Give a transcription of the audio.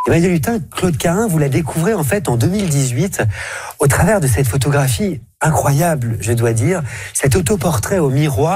Emmanuel Hutin, Claude Carin, vous la découvrez en fait en 2018 au travers de cette photographie incroyable, je dois dire, cet autoportrait au miroir.